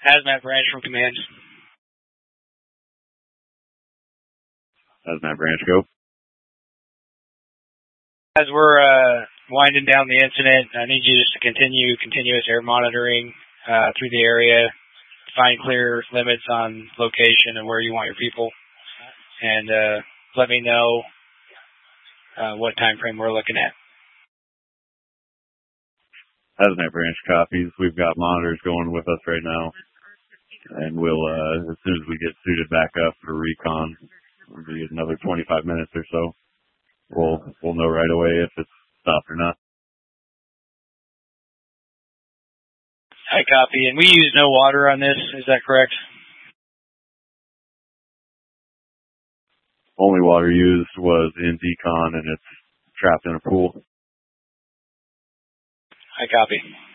Hazmat Branch from command. Hazmat Branch, go. As we're winding down the incident, I need you just to continue continuous air monitoring through the area, find clear limits on location and where you want your people, and let me know what time frame we're looking at. Hazmat Branch copies. We've got monitors going with us right now, and we'll as soon as we get suited back up for recon, it'll be another 25 minutes or so. We'll know right away if it's stopped or not. I copy. And we use no water on this, is that correct? Only water used was in decon, and it's trapped in a pool. I copy.